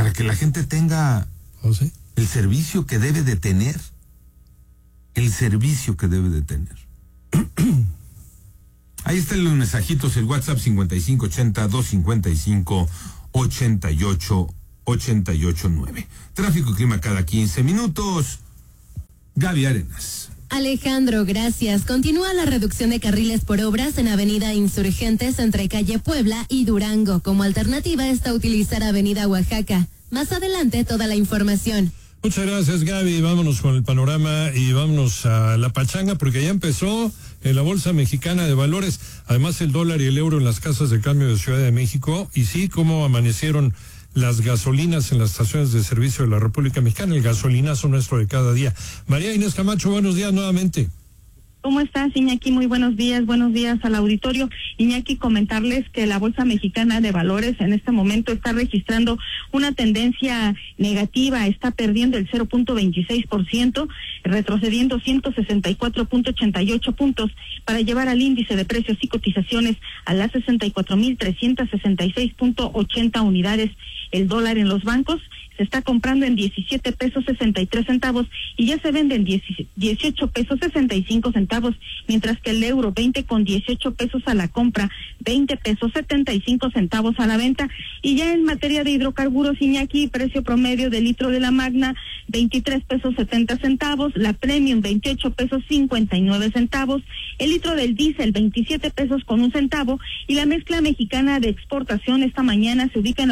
para que la gente tenga ¿Sí? el servicio que debe de tener. El servicio que debe de tener. Ahí están los mensajitos, el WhatsApp 5580-255-8889. Tráfico y clima cada 15 minutos. Gaby Arenas. Alejandro, gracias. Continúa la reducción de carriles por obras en Avenida Insurgentes entre calle Puebla y Durango. Como alternativa está utilizar Avenida Oaxaca. Más adelante toda la información. Muchas gracias, Gaby. Vámonos con el panorama y vámonos a la pachanga porque ya empezó en la Bolsa Mexicana de Valores. Además, el dólar y el euro en las casas de cambio de Ciudad de México. Y sí, cómo amanecieron las gasolinas en las estaciones de servicio de la República Mexicana, el gasolinazo nuestro de cada día. María Inés Camacho, buenos días nuevamente. ¿Cómo estás, Iñaki? Muy buenos días al auditorio. Iñaki, comentarles que la Bolsa Mexicana de Valores en este momento está registrando una tendencia negativa, está perdiendo el 0.26%, retrocediendo 164.88 puntos para llevar al índice de precios y cotizaciones a las 64.366.80 unidades. El dólar en los bancos se está comprando en 17 pesos 63 centavos y ya se vende en 18 pesos 65 centavos, mientras que el euro 20 con 18 pesos a la compra, 20 pesos 75 centavos a la venta. Y ya en materia de hidrocarburos, Iñaki, precio promedio del litro de la Magna 23 pesos 70 centavos, la Premium 28 pesos 59 centavos, el litro del diésel 27 pesos con un centavo y la mezcla mexicana de exportación esta mañana se ubica en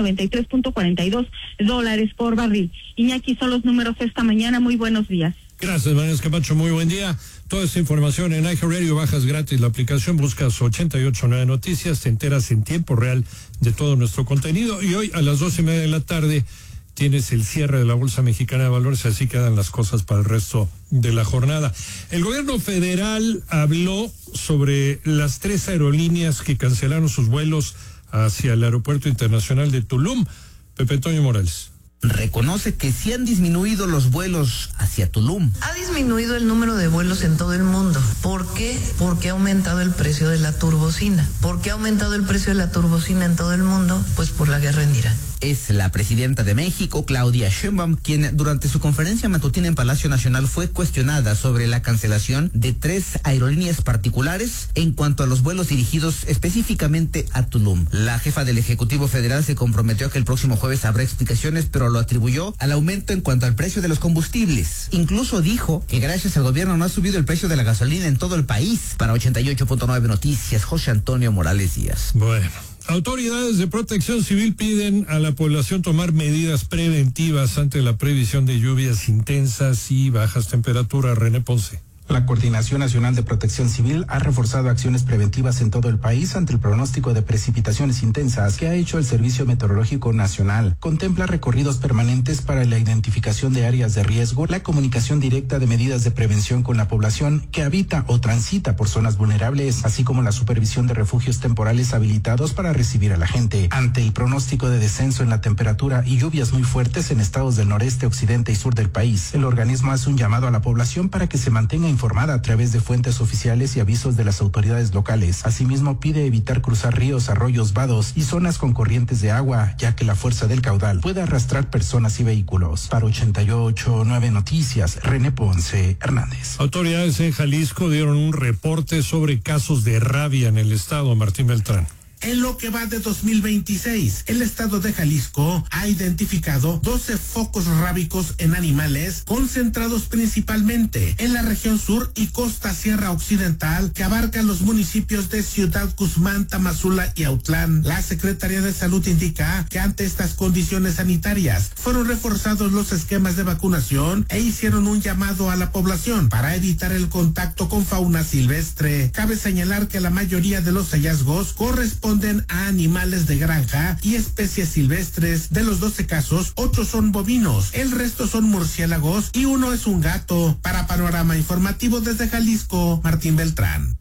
$93.42 por barril. Iñaki, son los números esta mañana. Muy buenos días. Gracias, María Camacho. Muy buen día. Toda esta información en iHeartRadio, bajas gratis la aplicación, buscas 889 Noticias, te enteras en tiempo real de todo nuestro contenido. Y hoy a las 2:30 de la tarde tienes el cierre de la Bolsa Mexicana de Valores, así quedan las cosas para el resto de la jornada. El gobierno federal habló sobre las 3 aerolíneas que cancelaron sus vuelos hacia el Aeropuerto Internacional de Tulum. Pepe Toño Morales. Reconoce que sí han disminuido los vuelos hacia Tulum. Ha disminuido el número de vuelos en todo el mundo. ¿Por qué? Porque ha aumentado el precio de la turbocina. ¿Por qué ha aumentado el precio de la turbocina en todo el mundo? Pues por la guerra en Irán. Es la presidenta de México, Claudia Sheinbaum, quien durante su conferencia matutina en Palacio Nacional fue cuestionada sobre la cancelación de 3 aerolíneas particulares en cuanto a los vuelos dirigidos específicamente a Tulum. La jefa del Ejecutivo Federal se comprometió a que el próximo jueves habrá explicaciones, pero lo atribuyó al aumento en cuanto al precio de los combustibles. Incluso dijo que gracias al gobierno no ha subido el precio de la gasolina en todo el país. Para 88.9 Noticias, José Antonio Morales Díaz. Bueno. Autoridades de Protección Civil piden a la población tomar medidas preventivas ante la previsión de lluvias intensas y bajas temperaturas. René Ponce. La Coordinación Nacional de Protección Civil ha reforzado acciones preventivas en todo el país ante el pronóstico de precipitaciones intensas que ha hecho el Servicio Meteorológico Nacional. Contempla recorridos permanentes para la identificación de áreas de riesgo, la comunicación directa de medidas de prevención con la población que habita o transita por zonas vulnerables, así como la supervisión de refugios temporales habilitados para recibir a la gente. Ante el pronóstico de descenso en la temperatura y lluvias muy fuertes en estados del noreste, occidente y sur del país, el organismo hace un llamado a la población para que se mantenga informada a través de fuentes oficiales y avisos de las autoridades locales. Asimismo, pide evitar cruzar ríos, arroyos, vados y zonas con corrientes de agua, ya que la fuerza del caudal puede arrastrar personas y vehículos. Para 88.9 Noticias, René Ponce Hernández. Autoridades en Jalisco dieron un reporte sobre casos de rabia en el estado. Martín Beltrán. En lo que va de 2026, el estado de Jalisco ha identificado 12 focos rábicos en animales concentrados principalmente en la región sur y costa sierra occidental que abarcan los municipios de Ciudad Guzmán, Tamazula y Autlán. La Secretaría de Salud indica que ante estas condiciones sanitarias fueron reforzados los esquemas de vacunación e hicieron un llamado a la población para evitar el contacto con fauna silvestre. Cabe señalar que la mayoría de los hallazgos corresponden a animales de granja y especies silvestres. De los 12 casos, 8 son bovinos, el resto son murciélagos y 1 es un gato. Para Panorama Informativo desde Jalisco, Martín Beltrán.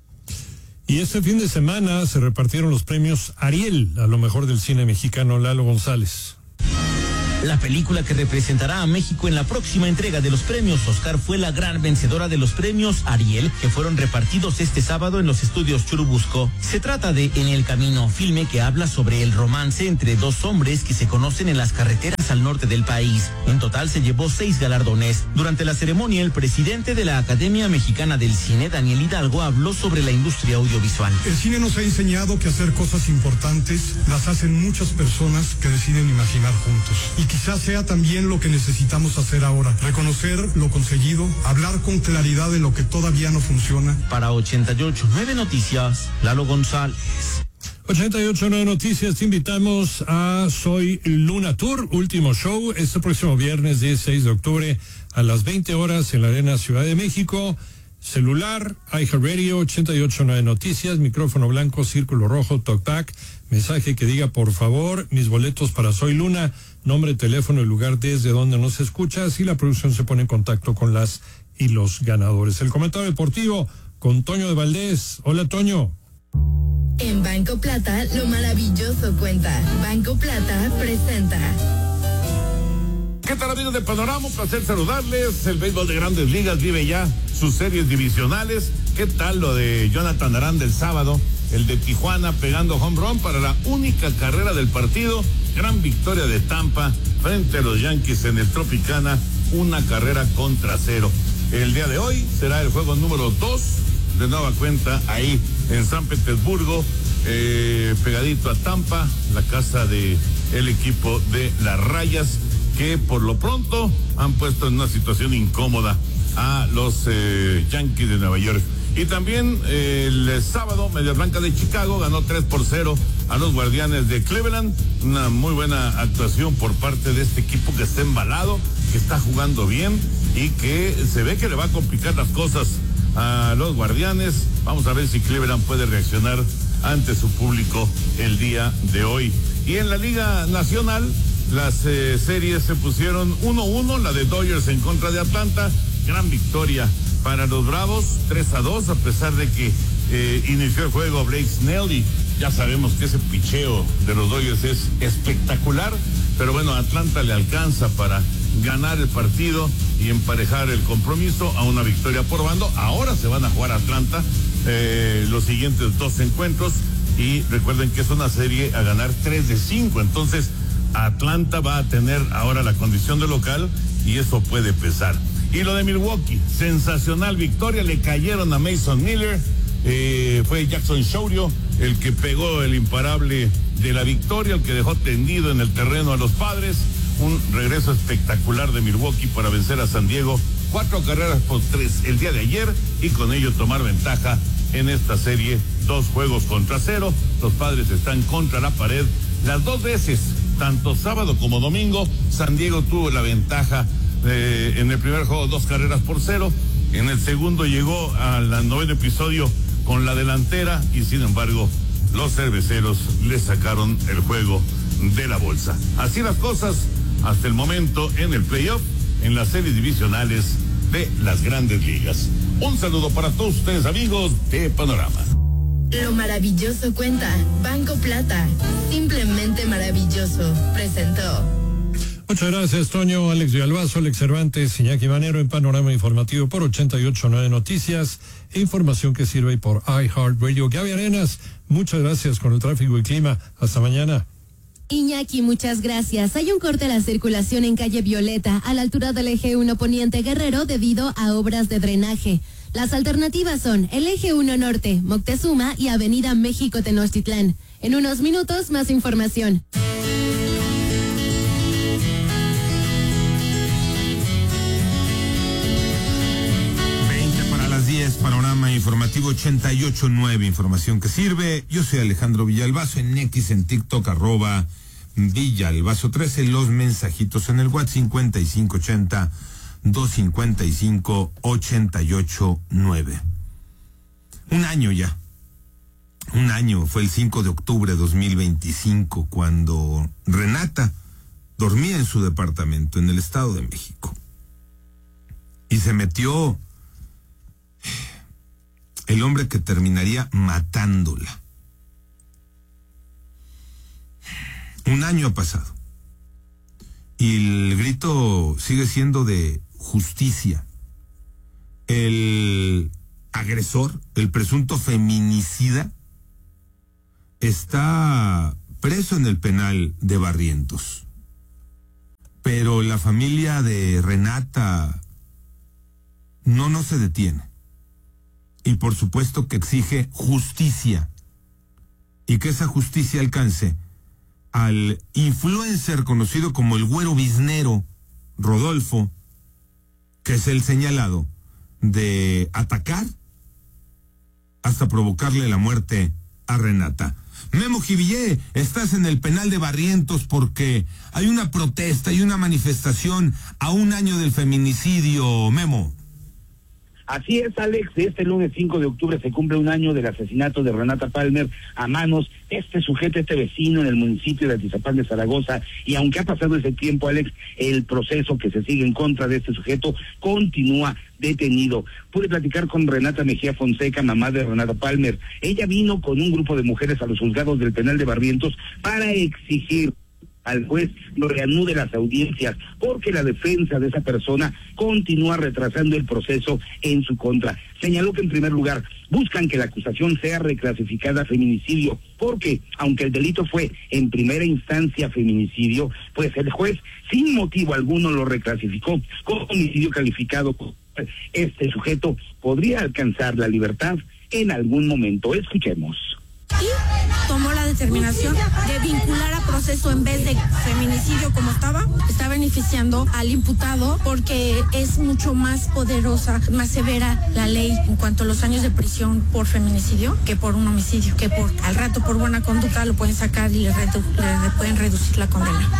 Y este fin de semana se repartieron los premios Ariel, a lo mejor del cine mexicano. Lalo González. La película que representará a México en la próxima entrega de los premios Oscar fue la gran vencedora de los premios Ariel, que fueron repartidos este sábado en los estudios Churubusco. Se trata de En el Camino, filme que habla sobre el romance entre dos hombres que se conocen en las carreteras al norte del país. En total se llevó 6 galardones. Durante la ceremonia, el presidente de la Academia Mexicana del Cine, Daniel Hidalgo, habló sobre la industria audiovisual. El cine nos ha enseñado que hacer cosas importantes las hacen muchas personas que deciden imaginar juntos. Y quizás sea también lo que necesitamos hacer ahora. Reconocer lo conseguido, hablar con claridad de lo que todavía no funciona. Para 88.9 Noticias, Lalo González. 88.9 Noticias, te invitamos a Soy Luna Tour, último show, este próximo viernes 16 de octubre a las 20 horas en la Arena Ciudad de México. Celular, iHeartRadio, 88.9 Noticias, micrófono blanco, círculo rojo, talkback, mensaje que diga por favor, mis boletos para Soy Luna, nombre, teléfono y lugar desde donde nos escuchas, y la producción se pone en contacto con las y los ganadores. El comentario deportivo con Toño de Valdés. Hola, Toño. En Banco Plata, lo maravilloso cuenta. Banco Plata presenta. ¿Qué tal, amigos de Panorama? Un placer saludarles. El béisbol de Grandes Ligas vive ya sus series divisionales. ¿Qué tal lo de Jonathan Aranda el sábado? El de Tijuana pegando home run para la única carrera del partido. Gran victoria de Tampa frente a los Yankees en el Tropicana. 1-0. El día de hoy será el juego número 2 de nueva cuenta ahí en San Petersburgo, pegadito a Tampa, la casa de el equipo de las Rayas, que por lo pronto han puesto en una situación incómoda a los Yankees de Nueva York. Y también el sábado, Media Blanca de Chicago ganó 3-0 a los Guardianes de Cleveland. Una muy buena actuación por parte de este equipo que está embalado, que está jugando bien y que se ve que le va a complicar las cosas a los Guardianes. Vamos a ver si Cleveland puede reaccionar ante su público el día de hoy. Y en la Liga Nacional, las series se pusieron 1-1, la de Dodgers en contra de Atlanta. Gran victoria para los Bravos, 3-2, a pesar de que inició el juego Blake Snell, y ya sabemos que ese picheo de los Dodgers es espectacular, pero bueno, Atlanta le alcanza para ganar el partido y emparejar el compromiso a una victoria por bando. Ahora se van a jugar Atlanta los siguientes 2 encuentros, y recuerden que es una serie a ganar 3 de 5, entonces Atlanta va a tener ahora la condición de local y eso puede pesar. Y lo de Milwaukee, sensacional victoria, le cayeron a Mason Miller, fue Jackson Chourio el que pegó el imparable de la victoria, el que dejó tendido en el terreno a los Padres. Un regreso espectacular de Milwaukee para vencer a San Diego, 4-3 el día de ayer, y con ello tomar ventaja en esta serie, 2-0. Los Padres están contra la pared las 2 veces, tanto sábado como domingo. San Diego tuvo la ventaja en el primer juego, 2-0. En el segundo llegó al 9º episodio con la delantera, y sin embargo los cerveceros le sacaron el juego de la bolsa. Así las cosas hasta el momento en el playoff, en las series divisionales de las Grandes Ligas. Un saludo para todos ustedes, amigos de Panorama. Lo maravilloso cuenta. Banco Plata, simplemente maravilloso, presentó. Muchas gracias, Toño. Alex Villalbazo, Alex Cervantes, Iñaki Manero en Panorama Informativo por 88.9 Noticias, información que sirve por iHeartRadio. Gaby Arenas, muchas gracias con el tráfico y clima. Hasta mañana. Iñaki, muchas gracias. Hay un corte a la circulación en calle Violeta, a la altura del eje 1 Poniente Guerrero, debido a obras de drenaje. Las alternativas son el eje 1 Norte, Moctezuma, y avenida México Tenochtitlán. En unos minutos, más información. Panorama Informativo 88.9, información que sirve. Yo soy Alejandro Villalbazo, en X, en TikTok, @Villalbazo13, los mensajitos en el WhatsApp 5580-255-889. Un año ya. Un año, fue el 5 de octubre de 2025, cuando Renata dormía en su departamento en el Estado de México. Y se metió el hombre que terminaría matándola. Un año ha pasado. Y el grito sigue siendo de justicia. El agresor, el presunto feminicida, está preso en el penal de Barrientos. Pero la familia de Renata no se detiene. Y por supuesto que exige justicia. Y que esa justicia alcance al influencer conocido como el Güero Biznero, Rodolfo, que es el señalado de atacar hasta provocarle la muerte a Renata. Memo Jivillé, estás en el penal de Barrientos porque hay una protesta y una manifestación a un año del feminicidio, Memo. Así es, Alex, este lunes 5 de octubre se cumple un año del asesinato de Renata Palmer a manos de este sujeto, este vecino en el municipio de Atizapán de Zaragoza, y aunque ha pasado ese tiempo, Alex, el proceso que se sigue en contra de este sujeto continúa detenido. Pude platicar con Renata Mejía Fonseca, mamá de Renata Palmer. Ella vino con un grupo de mujeres a los juzgados del penal de Barrientos para exigir al juez lo reanude las audiencias, porque la defensa de esa persona continúa retrasando el proceso en su contra. Señaló que en primer lugar buscan que la acusación sea reclasificada a feminicidio, porque aunque el delito fue en primera instancia feminicidio, pues el juez sin motivo alguno lo reclasificó como homicidio calificado. Este sujeto podría alcanzar la libertad en algún momento. Escuchemos. Y tomó la determinación de vincular a proceso en vez de feminicidio como está beneficiando al imputado porque es mucho más poderosa, más severa la ley en cuanto a los años de prisión por feminicidio que por un homicidio, que al rato por buena conducta lo pueden sacar y le pueden reducir la condena.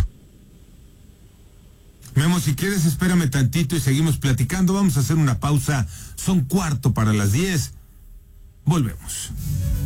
Memo, si quieres espérame tantito y seguimos platicando, vamos a hacer una pausa, son 9:45. Volvemos.